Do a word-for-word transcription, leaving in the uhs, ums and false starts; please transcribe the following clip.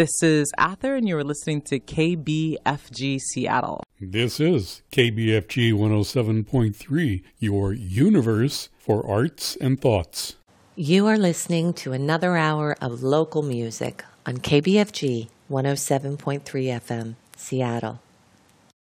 This is Ather, and you're listening to K B F G Seattle. This is K B F G one oh seven point three, your universe for arts and thoughts. You are listening to another hour of local music on K B F G one oh seven point three F M, Seattle.